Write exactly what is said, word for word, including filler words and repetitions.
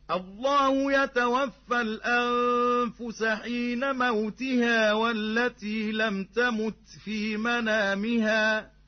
الله يتوفى الأنفس حين موتها والتي لم تمت في منامها